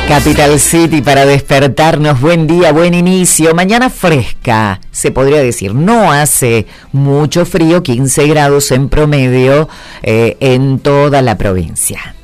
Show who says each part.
Speaker 1: Capital City para despertarnos. Buen día, buen inicio. Mañana fresca, se podría decir. No hace mucho frío, 15 grados en promedio en toda la provincia.